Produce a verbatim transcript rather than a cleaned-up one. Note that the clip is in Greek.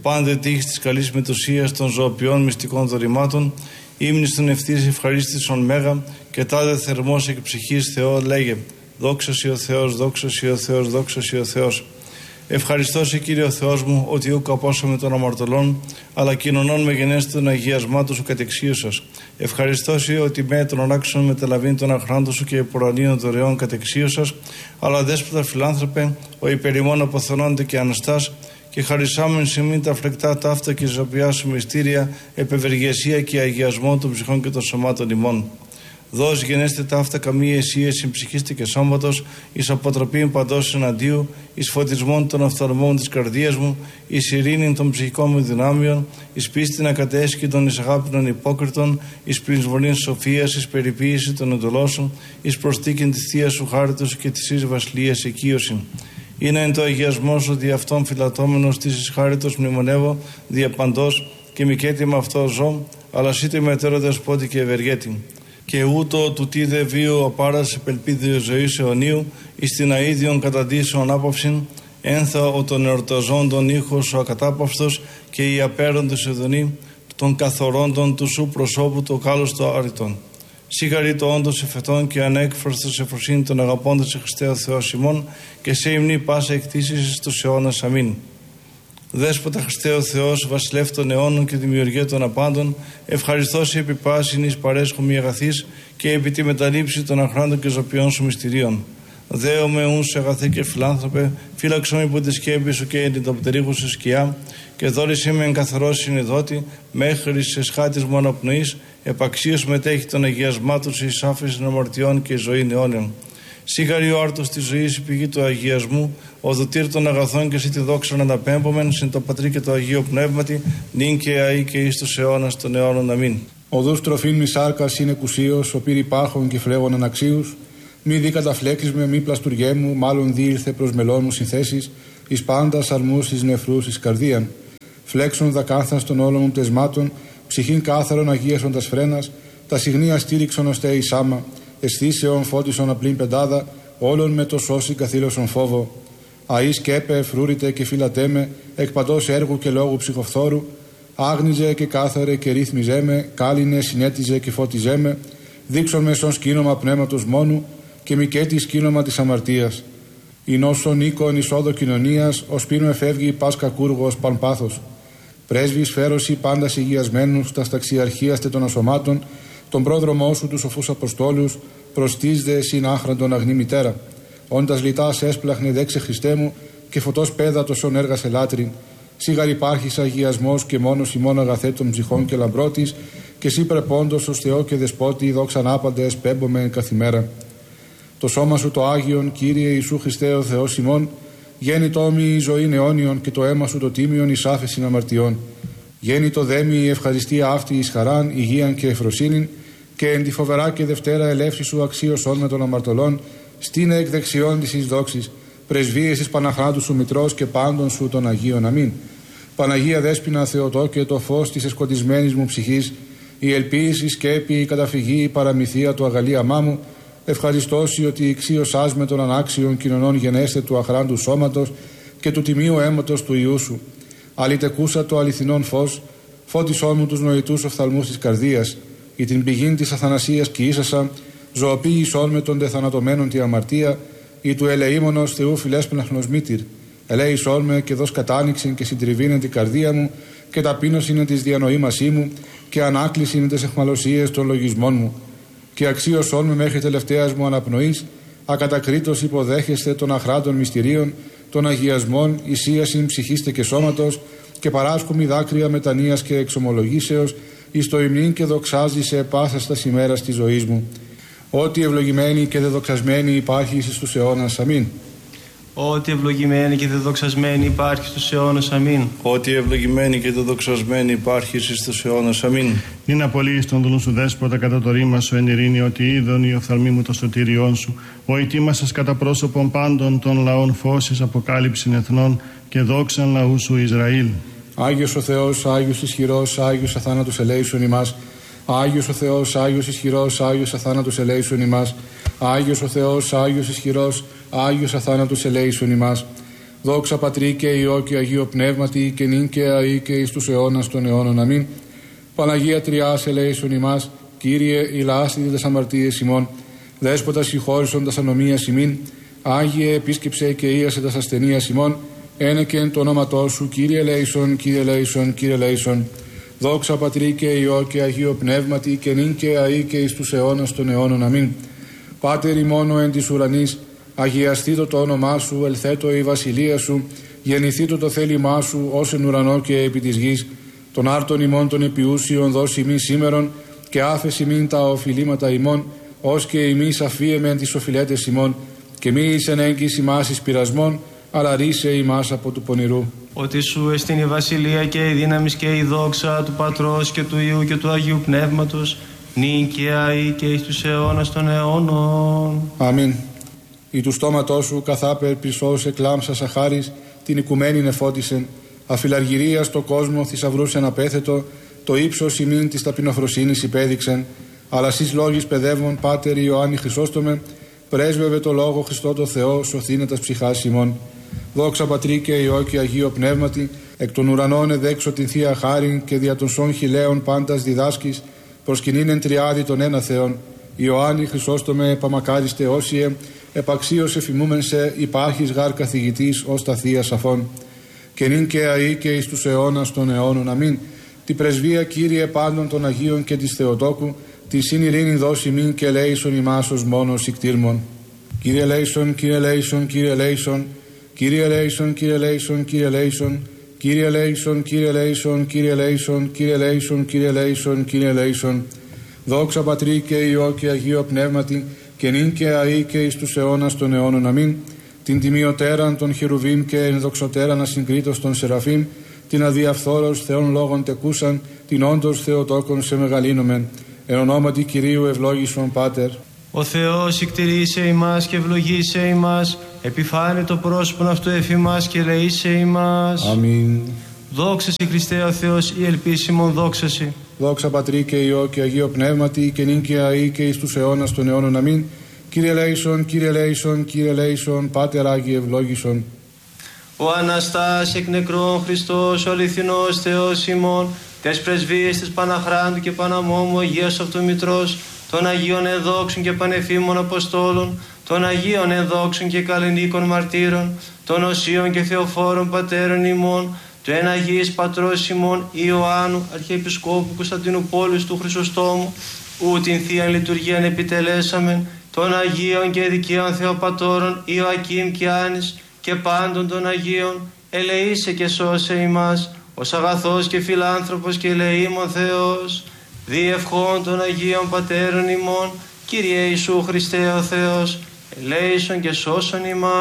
πάντε τύχη της καλής μετουσίας των ζωοποιών μυστικών δωρημάτων, ύμνης των ευθύς ευχαρίστησον μέγα και τάδε θερμός εκ ψυχής Θεό λέγε, δόξα Σοι ο Θεός, δόξα Σοι ο Θεός, δόξα Σοι ο Θεός. Ευχαριστώ σε Κύριε ο Θεός μου, ότι ούκ απόσαμε των αμαρτωλών, αλλά κοινωνών με γενέστε των αγιασμάτων σου κατεξίωσας. Ευχαριστώ σε ότι με των οράξεων μεταλαβήν των αχράντων σου και υπορανίων δωρεών κατεξίωσας, αλλά δέσποτα φιλάνθρωπε, ο υπερημών αποθονώνται και αναστάς, και χαρισάμεν σε μην τα φλεκτά ταύτα και ζωπιά σου μυστήρια, επευεργεσία και αγιασμό των ψυχών και των σωμάτων ημών. Δώσ' γενέστε ταύτα καμία αισία συμψυχίστε και σώματος, εις αποτροπήν παντός εναντίου, εις φωτισμόν των οφθαλμών της καρδίας μου, εις ειρήνην των ψυχικών μου δυνάμεων, εις πίστην ακατέσχυτον, εις αγάπηνων υπόκριτων, εις πρισμονήν σοφίας, εις περιποίηση των εντολώσεων, εις προστίκην της θείας σου χάριτος και της εις βασιλείας οικείωσιν. Είναι εν το αγιασμό σου δι' αυτόν φυλατώμενος της εις χάριτος μνημονεύω, δι' παντός και μικέτη με αυτό ζω, αλλά σήτε με τέρο δεσπότη και ευεργέτη. Και ούτω του τι δε βίου απάρας επελπίδιο ζωής αιωνίου, εις την αΐδιον καταντήσεων άποψην, ένθα ο των εορταζόντων ήχος ο ακατάπαυστος και οι απέροντες εδονή, των καθορώντων του σου προσώπου το κάλος το άρρητον. Σίγαρη το όντως εφετών και ανέκφραστος εφροσύνη των αγαπώντας σε Χριστέο Θεός ημών και σε υμνή πάσα εκτίσεις στους αιώνας. Αμήν. Δέσποτα Χριστέο Θεός, βασιλεύ των αιώνων και δημιουργέ των απάντων, ευχαριστώ σε επί πάσιν εις παρέσχομη αγαθής και επί τη μεταλήψη των αχράντων και ζωπιών σου μυστηρίων. Δέομαι ούν σε αγαθή και φιλάνθρωπε, φύλαξον υπό τη σκέπη σου και εν την πτερίγου σου σκιά, και δόρισέ με εν καθαρό συνειδότη, μέχρι σε σχάτης μου αναπνοής, επαξίως μετέχει των αγιασμάτων σου εις άφεση των αμαρτιών και ζωή αιώνιων. Σίγαρη ο άρτος της ζωής, η πηγή του αγιασμού, ο δοτήρ των αγαθών και εσύ τη δόξα να αναπέμπομεν, συν το Πατρί και το Αγίο Πνεύματι, νυν και αεί και εις τους αιώνας των αιώνων. Αμήν. Οδούς τροφήν μη σάρκας είναι κουσίος, ο πύρη πάχων και φλέγων αναξίους, μη δι καταφλέκεις με, μη πλαστουργέ μου, μάλλον δι ήρθε προς μελών μου συνθέσεις, εις πάντα αρμούς εις νεφρούς εις καρδίαν. Φλέξον δακάθαν των όλων μου πτεσμάτων, ψυχήν κάθαρον αγίασον τας φρένας, τα συγνία στήριξον ώστε εις άμα, αισθήσεων φώτισον απλήν πεντάδα, όλων με το σώσι καθήλωσον φόβο. Αΐ σκέπε, φρούρητε και φύλατέ με, εκ παντός έργου και λόγου ψυχοφθόρου, άγνιζε και κάθαρε και ρύθμιζέ με, κάλυνε, συνέτιζε και φώτιζέ με, δείξον με σον σκήνομα πνεύματος μόνου και μικέτη σκήνομα της αμαρτίας. Η νόσον οίκον εισόδο κοινωνίας, ως πίνο εφεύγει πας κακούργος παν πάθος. Πρέσβης φέρωση πάντας υγιασμένους, τα σταξιαρχίαστε των ασωμάτων, τον πρόδρομό σου τους σοφούς Αποστόλους, προστίζδε συν άχραντον αγνή μητέρα. Όντας λιτάς έσπλαχνε δέξε Χριστέ μου και φωτός πέδατος ον έργας ελάτριν. Σίγαρ υπάρχεις αγιασμός και μόνος ημών αγαθέτων ψυχών και λαμπρότης, και σύ πρεπόντος ως Θεό και Δεσπότη δόξαν άπαντες πέμπομεν καθημέρα. Το σώμα σου το Άγιον, Κύριε Ιησού Χριστέ ο Θεός ημών, γέννητό μη η ζωή αιώνιον και το αίμα σου το τίμιον εις άφεσιν αμαρτιών. Γέννητο δέμη η ευχαριστία αυτή εις χαράν, υγείαν και ευφροσύνην, και εν τη φοβερά και δευτέρα ελεύση σου αξίωσον με των αμαρτωλών, στήνε εκ δεξιών της εις δόξης, πρεσβείες εις Παναχράντου σου Μητρός και πάντων σου των Αγίων. Αμήν. Παναγία Δέσποινα Θεοτό και το φως της εσκοτισμένης μου ψυχής, η ελποίηση, η σκέπη, η καταφυγή, η παραμυθία του αγαλίαμά μου, ευχαριστώσει ότι εξίωσάς με των ανάξιων κοινωνών γενέστε του αχράντου σώματος και του τιμίου αίματος του Ιού σου. Αλιτεκούσα το αληθινόν φως, φώτισόν μου τους νοητούς οφθαλμούς της καρδίας, ή την πηγήν της αθανασίας κοιήσασα, ζωοποίησόν με των τεθανατωμένων τη αμαρτία, ή του ελεήμονος Θεού φιλέσπναχνος μήτηρ. Ελέησόν με και δώσ' κατάνοιξην και συντριβήνεν την καρδία μου, και ταπείνωσιν της διανοήμασή μου, και ανάκλησιν τις εχμαλωσίες των λογισμών μου. Και αξίωσόν με μέχρι τελευταίας μου αναπνοής, ακατακρίτως υποδέχεστε των αχράντων μυστηρίων, των αγιασμών, ισίασιν ψυχίστε και σώματος, και παράσχομη δάκρυα μετανοίας και εξομολογήσεως, εις το υμνήν και δοξάζει σε πάσας τας ημέρας της ζωής μου. Ότι ευλογημένη και δεδοξασμένη υπάρχει εις τους αιώνας. Αμήν. Ότι ευλογημένη και δεδοξασμένη υπάρχει στους αιώνας. Αμήν. Ότι ευλογημένη και δεδοξασμένη υπάρχει στους αιώνας. Αμήν. Μην απολύεις τον δούλου σου Δέσποτα κατά το ρήμα σου εν ειρήνη, ότι είδον οι οφθαλμοί μου το σωτήριόν σου. Ο ετοίμασας κατά πρόσωπον πάντων των λαών φώσεις αποκάλυψην εθνών και δόξαν λαού σου Ισραήλ. Άγιος ο Θεός, Άγιος ισχυρός, Άγιος αθάνατος ελέησον ημάς. Άγιος ο Θεός, Άγιος ισχυρός, Άγιος αθάνατος ελέησον ημάς. Άγιος ο Θεός, Άγιος ισχυρός, Άγιος αθάνατος ελέησον ημάς. Δόξα Πατρί και Υιό και Αγίο Πνεύματι και νυν και αεί και εις τους αιώνας των αιώνων. Αμήν. Παναγία Τριάς ελέησον ημάς, Κύριε ηλάσθητε τας αμαρτίες ημών, Δέσποτα συγχώρησον τας ανομίας ημίν, Άγιε επίσκεψε και ίασε τας ασθενείας ημών, ένεκεν το όνοματό σου, Κύριε ελέησον, Κύριε ελέησον, Κύριε ελέησον. Δόξα Πατρί και Υιό και Αγίο Πνεύματι και νυν και αεί και εις τους αιώνας των αιώνων. Αμήν. Πάτερ ημών εν της ουρανής, αγιαστήτω το όνομά σου, ελθέτω η βασιλεία σου, γεννηθήτω το θέλημά σου, ως εν ουρανό και επί της γης. Των άρτων ημών των επιούσιων δώσει ημί σήμερον, και άφεση μην τα οφειλήματα ημών, ως και ημείς αφίεμεν τις οφειλέτες ημών, και μη εις εν έγκυς ημάς εις πειρασμών, αλλά ρίσε ημάς από του πονηρού. Ότι σου εστίν η βασιλεία και η δύναμη και η δόξα του Πατρός και του Υιού και του Αγίου Πνεύματος, νυν και αεί και εις τους αιώνας των αιώνων. Αμήν. Ή του στόματός σου καθάπερ πρισός εκλάμψας αχάρις, την οικουμένην εφώτισεν, αφιλαργυρία στο κόσμο θησαυρούς εν απέθετο, το ύψος ημίν της ταπεινοφροσύνης υπέδειξεν, αλλά σεις λόγης παιδεύων Πάτερ Ιωάννη Χρυσόστομε, πρέσβευε το λόγο Χριστό το Θεό, σωθήνε τας ψυχάς ημών. Δόξα Πατρί και Υιό και Αγίο Πνεύματι, εκ των ουρανών εδέξω την Θεία Χάριν και δια των σών χιλέων πάντας διδάσκης, προσκυνήν εν τριάδι των ένα Θεών. Ιωάννη Χρυσόστομε, επαμακάριστε όσιε, επαξίως εφημούμεν σε, υπάρχεις γάρ καθηγητής ως τα Θεία Σαφών. Και νυν και αεί και εις τους αιώνας των αιώνων. Αμήν. Τη πρεσβεία Κύριε πάντων των Αγίων και της Θεοτόκου, τη συν ειρήνη δώσει μην και λέησον ημάς ως μόνος ικτήρμον. Κύριε λέησον, Κύριε λέησον, Κύριε λέησον, Κύριε λέησον, Κύριε λέησον, Κύριε λέησον, Κύριε λέησον, Κύριε λέησον, Κύριε λέησον, Κύριε λέησον, Κύριε λέησον, Κύριε λέησον. Δόξα Πατρί και Υιό και Αγίο Πνεύματι, και νυν και αεί και εις τους αιώνας των αιώνων. Αμήν. Την τιμιωτέραν των χερουβίμ και ενδοξωτέραν ασυγκρίτως των σεραφείμ, την αδιαφθόρος Θεών λόγων τεκούσαν, την όντως Θεοτόκον σε μεγαλύνομεν. Εν ονόματι Κυρίου ευλόγησον Πάτερ. Ο Θεός ικτηρίσε ημάς και ευλογήσε ημάς, επιφάνε το πρόσωπον αυτού εφημάς και ελεήσε ημάς. Αμήν. Δόξα σε Χριστέ ο Θεός, η ελπίσιμον δόξα σε. Δόξα Πατρί και Υιό και Αγίο Πνεύματι, και νυν και αεί και εις τους αιώνας των αιώνων. Αμήν. Κύριε λέησον, Κύριε λέησον, Κύριε λέησον, Πάτερ Άγιε ευλόγησον. Ο Αναστάς εκ νεκρών Χριστός, ο αληθινός Θεός ημών, τες πρεσβείες της Παναχράντου και Παναμόμου Αγίας αυτού Μητρός, των Αγίων ενδόξων και πανεφήμων Αποστόλων, των Αγίων ενδόξων και καλλινίκων μαρτύρων, των Οσίων και Θεοφόρων Πατέρων ημών, του εν Αγίης Πατρός ημών Ιωάννου, Αρχιεπισκόπου Κωνσταντινούπολης του Χρυσοστόμου, ου την Θείαν Λειτουργίαν επιτελέσαμεν, των Αγίων και δικαίων Θεοπατώρων Ιωακήμ και Άνης, και πάντων των Αγίων, ελεήσε και σώσε ημάς, ως αγαθός και φιλάνθρωπος και ελεήμων Θεός, διευχών των Αγίων Πατέρων ημών, Κύριε Ιησού Χριστέ ο Θεός, ελέησον και σώσον ημάς.